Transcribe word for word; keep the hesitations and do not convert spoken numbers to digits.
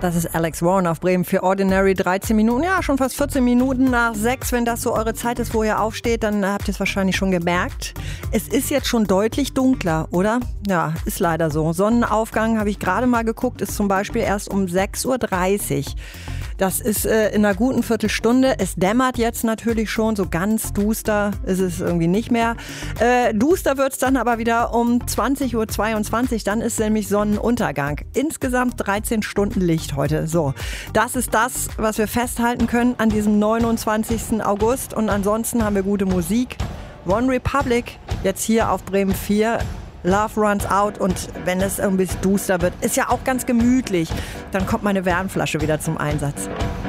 Das ist Alex Warren auf Bremen für Ordinary. dreizehn Minuten, ja, schon fast vierzehn Minuten nach sechs. Wenn das so eure Zeit ist, wo ihr aufsteht, dann habt ihr es wahrscheinlich schon gemerkt. Es ist jetzt schon deutlich dunkler, oder? Ja, ist leider so. Sonnenaufgang, habe ich gerade mal geguckt, ist zum Beispiel erst um sechs Uhr dreißig. Das ist äh, in einer guten Viertelstunde. Es dämmert jetzt natürlich schon, so ganz duster ist es irgendwie nicht mehr. Äh, duster wird es dann aber wieder um zwanzig Uhr zweiundzwanzig. Dann ist nämlich Sonnenuntergang. Insgesamt dreizehn Stunden Licht heute. So, das ist das, was wir festhalten können an diesem neunundzwanzigsten August. Und ansonsten haben wir gute Musik. One Republic, jetzt hier auf Bremen vier. Love Runs Out, und wenn es irgendwie duster wird, ist ja auch ganz gemütlich, dann kommt meine Wärmflasche wieder zum Einsatz.